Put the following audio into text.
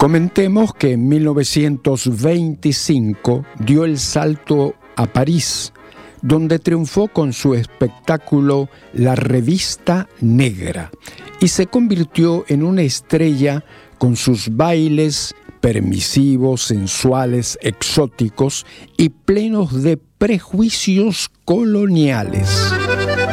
Comentemos que en 1925 dio el salto a París, donde triunfó con su espectáculo La Revista Negra y se convirtió en una estrella con sus bailes permisivos, sensuales, exóticos y plenos de prejuicios coloniales.